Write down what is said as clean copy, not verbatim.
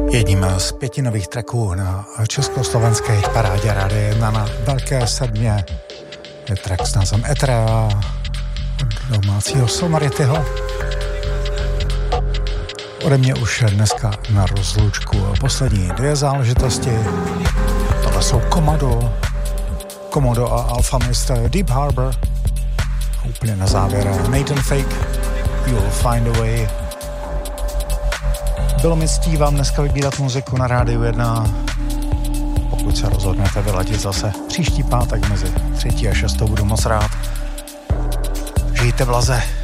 Jedním z 5 nových tracků na československé hitparádě Rádia 1 na Velké sedmě je track s názvem Etra od domácího Sonorityho. Ode mě už dneska na rozlučku poslední 2 záležitosti. Tohle jsou Komodo a Alfa Mist Deep Harbor. A úplně na závěr Nathan Fake, You'll Find a Way. Bylo mi ctí vám dneska vybírat muziku na Rádiu 1. Pokud se rozhodnete vyladit zase příští pátek mezi 3. a 6. budu moc rád. Žijte v laze.